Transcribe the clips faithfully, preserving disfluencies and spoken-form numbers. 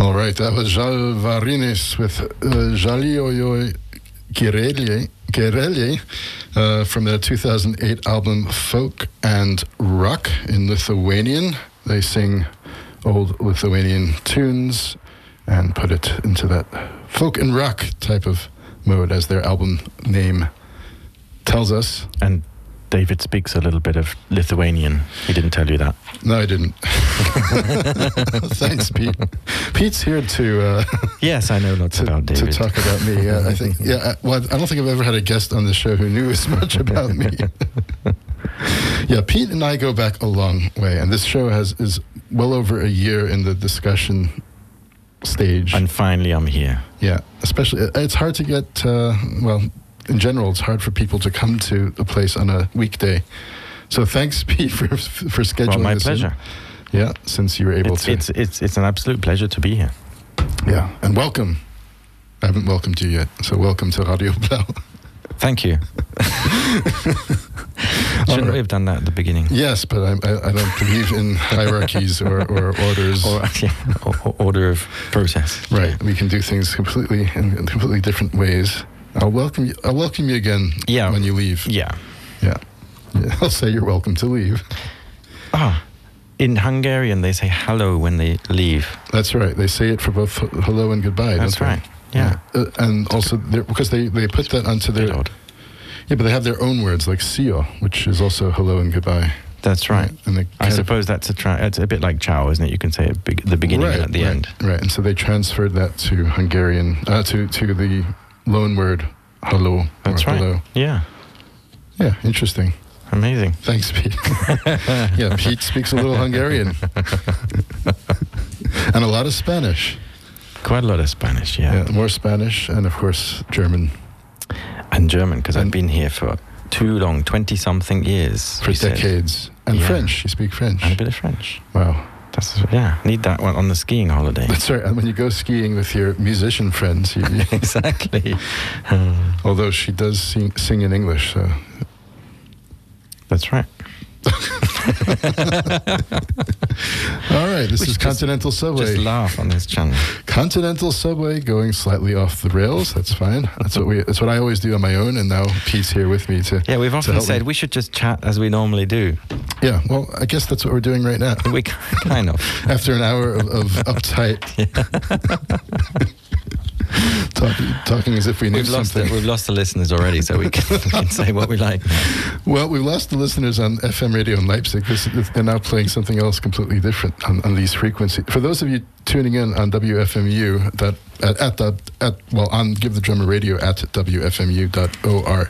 All right, that was Jal Varinis with uh, Jalioyo Kirelye, Kirelye uh, from their two thousand eight album Folk and Rock in Lithuanian. They sing old Lithuanian tunes and put it into that folk and rock type of mode, as their album name tells us. And David speaks a little bit of Lithuanian. He didn't tell you that. No, I didn't. Thanks, Pete. Pete's here to... Uh, yes, I know lots to, about David. To talk about me, yeah. I think, yeah, I, well, I don't think I've ever had a guest on the show who knew as much about me. Yeah, Pete and I go back a long way, and this show has is well over a year in the discussion stage. And finally I'm here. Yeah, especially, it's hard to get, uh, well... in general, it's hard for people to come to a place on a weekday. So thanks, Pete, for for scheduling well, my this pleasure. in. Yeah, since you were able it's, to. It's, it's, it's an absolute pleasure to be here. Yeah, and welcome. I haven't welcomed you yet, so welcome to Radio Blau. Thank you. Shouldn't we have done that at the beginning? Yes, but I, I, I don't believe in hierarchies or, or orders. Or, yeah, or order of process. Right, we can do things completely in completely different ways. I'll welcome you. I'll welcome you again. Yeah. When you leave. Yeah. Yeah. Yeah. I'll say you're welcome to leave. Ah, in Hungarian they say hello when they leave. That's right. They say it for both hello and goodbye. That's don't right. They? Yeah. yeah. Uh, and also because they they put that onto their. Yeah, but they have their own words like sio, which is also hello and goodbye. That's right. And they I suppose that's a tra- it's a bit like ciao, isn't it? You can say at be- the beginning right, and at the right, end. Right. And so they transferred that to Hungarian uh, to to the loan word hello. That's right. Hello. Yeah. Yeah, interesting. Amazing. Thanks, Pete. Yeah, Pete speaks a little Hungarian. And a lot of Spanish. Quite a lot of Spanish, yeah. Yeah, more Spanish and, of course, German. And German, because I've been here for too long, twenty-something years. For decades. Said. And yeah. French, you speak French. And a bit of French. Wow. That's, yeah, need that one on the skiing holiday. That's right. And when you go skiing with your musician friends, you, you exactly. Um, although she does sing, sing in English, so that's right. All right, this we is Continental just, Subway. Just laugh on this channel. Continental Subway going slightly off the rails. That's fine. That's what we. That's what I always do on my own. And now Pete's here with me to. Yeah, we've often said me. we should just chat as we normally do. Yeah, well, I guess that's what we're doing right now. We kind of. After an hour of, of uptight. talking, talking as if we knew we've something. Lost the, we've lost the listeners already, so we can, we can say what we like. Well, we've lost the listeners on F M radio in Leipzig. This, they're now playing something else completely different on, on these frequencies. For those of you tuning in on W F M U, that at, at the at well on Give the Drummer Radio at W F M U dot org,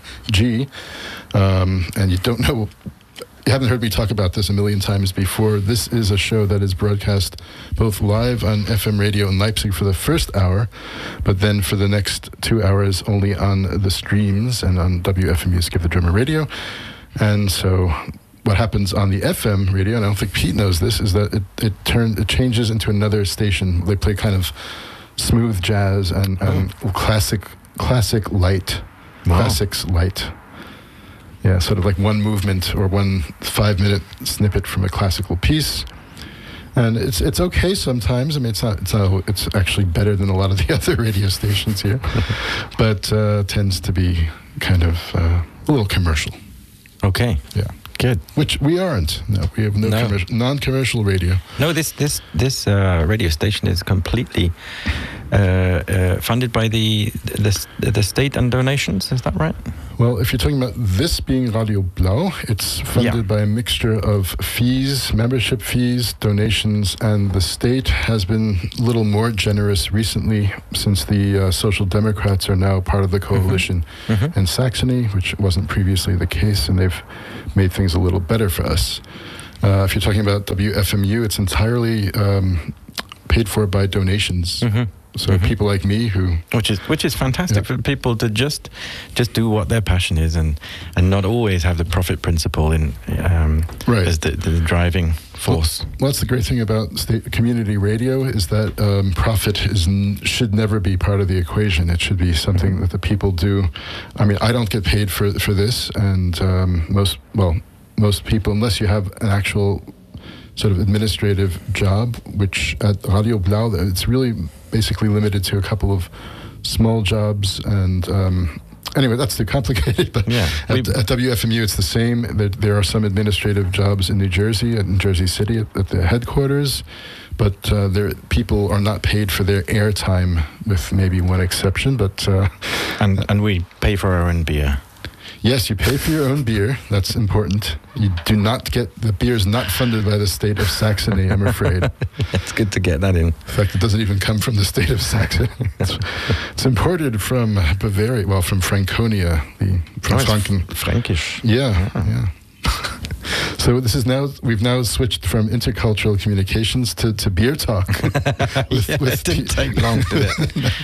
um, and you don't know. You haven't heard me talk about this a million times before. This is a show that is broadcast both live on F M radio in Leipzig for the first hour, but then for the next two hours only on the streams and on W F M U's Give the Drummer Radio. And so what happens on the F M radio, and I don't think Pete knows this, is that it, it turns it changes into another station. They play kind of smooth jazz and, and oh. classic classic light, wow. classics light. Yeah, sort of like one movement or one five-minute snippet from a classical piece, and it's it's okay sometimes. I mean, it's not it's not it's actually better than a lot of the other radio stations here, but uh, tends to be kind of uh, a little commercial. Okay. Yeah. Good. Which we aren't. No, we have no, no. Commercial, non-commercial radio. No, this this this uh, radio station is completely uh, uh, funded by the, the the state and donations. Is that right? Well, if you're talking about this being Radio Blau, it's funded yeah. by a mixture of fees, membership fees, donations, and the state has been a little more generous recently since the uh, Social Democrats are now part of the coalition mm-hmm. in Saxony, which wasn't previously the case, and they've made things a little better for us. Uh, if you're talking about W F M U, it's entirely um, paid for by donations. Mm-hmm. So mm-hmm. people like me who, which is which is fantastic yeah. for people to just just do what their passion is and and not always have the profit principle in um, right. as the, the driving force. Well, well, that's the great thing about state community radio is that um, profit is n- should never be part of the equation. It should be something that the people do. I mean, I don't get paid for for this, and um, most well most people, unless you have an actual sort of administrative job, which at Radio Blau, it's really basically limited to a couple of small jobs. And um, anyway, that's too complicated. But yeah, at, at W F M U, it's the same. There, there are some administrative jobs in New Jersey, in Jersey City, at, at the headquarters. But uh, there, people are not paid for their airtime, with maybe one exception. But uh, and and we pay for our own beer. Yes, you pay for your own beer. That's important. You do not get, the beer is not funded by the state of Saxony, I'm afraid. It's good to get that in. In fact, it doesn't even come from the state of Saxony. It's, it's imported from Bavaria, well, from Franconia, the, from oh, Franken. Frankish. Yeah, yeah. yeah. So this is now, we've now switched from intercultural communications to, to beer talk. with, yeah, with it didn't take long, did it?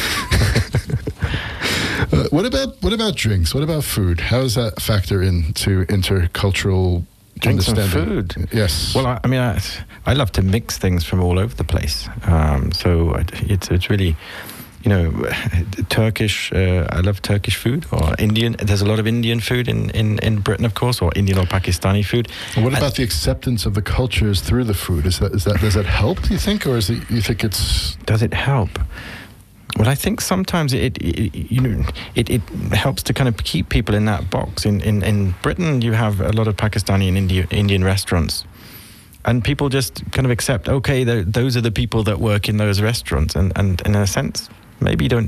Uh, what about what about drinks? What about food? How does that factor into intercultural drinks understanding? And food? Yes. Well, I, I mean, I, I love to mix things from all over the place. Um, so it's it's really, you know, Turkish. Uh, I love Turkish food, or Indian. There's a lot of Indian food in, in, in Britain, of course, or Indian or Pakistani food. And what and about the acceptance of the cultures through the food? Is that is that does that help? Do you think, or is it you think it's does it help? Well, I think sometimes it, it you know, it, it helps to kind of keep people in that box. In, in, in Britain, you have a lot of Pakistani and India, Indian restaurants, and people just kind of accept, okay, those are the people that work in those restaurants, and, and in a sense, maybe don't,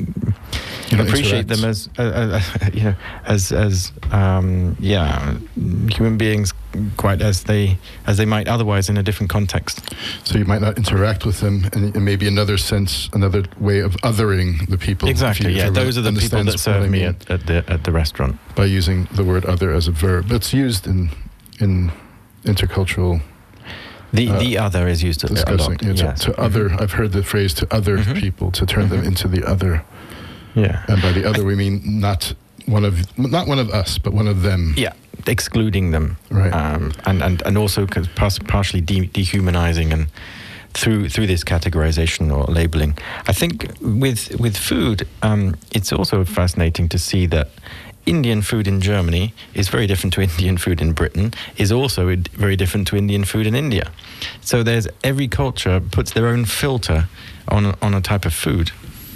you don't appreciate interact. them as, uh, uh, you know, as as um, yeah, human beings quite as they as they might otherwise in a different context. So you might not interact with them, and, and maybe another sense, another way of othering the people. Exactly. You, Yeah, those are the people that serve me at, at the at the restaurant. By using the word "other" as a verb, it's used in in intercultural. The uh, the other is used a, discussing, a lot. yeah, to, Yes. to mm-hmm. other. I've heard the phrase "to other mm-hmm. people," to turn mm-hmm. them into the other. Yeah. And by the other, we mean not one of not one of us, but one of them. Yeah, excluding them. Right. Um, and, and and also cause partially de- dehumanizing and through through this categorization or labeling. I think with with food, um, it's also fascinating to see that Indian food in Germany is very different to Indian food in Britain, is also very different to Indian food in India. So there's every culture puts their own filter on a, on a type of food.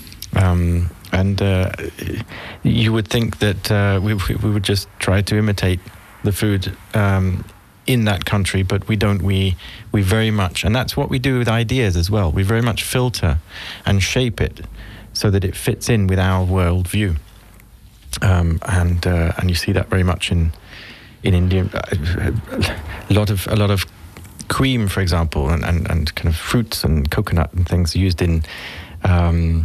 Um, and uh, you would think that uh, we, we would just try to imitate the food um, in that country, but we don't. We we very much, and that's what we do with ideas as well. We very much filter and shape it so that it fits in with our worldview. Um, and uh, and you see that very much in in India. A lot of a lot of cream, for example, and, and, and kind of fruits and coconut and things used in um,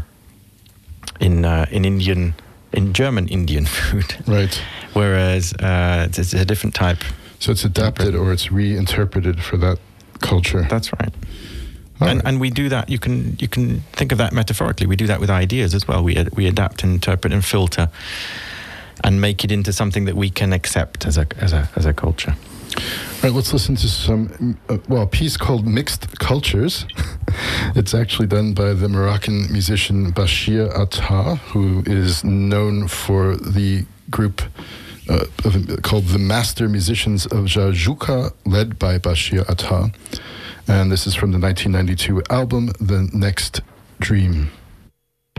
in uh, in Indian in German Indian food. Right. Whereas uh, it's, it's a different type. So it's adapted or it's reinterpreted for that culture. That's right. All and, right. and we do that. You can you can think of that metaphorically. We do that with ideas as well. We ad, we adapt and interpret and filter, and make it into something that we can accept as a as a as a culture. All right, let's listen to some uh, well a piece called "Mixed Cultures." It's actually done by the Moroccan musician Bachir Atta, who is known for the group uh, of, called the Master Musicians of Jajouka, led by Bachir Atta. And this is from the nineteen ninety-two album, The Next Dream.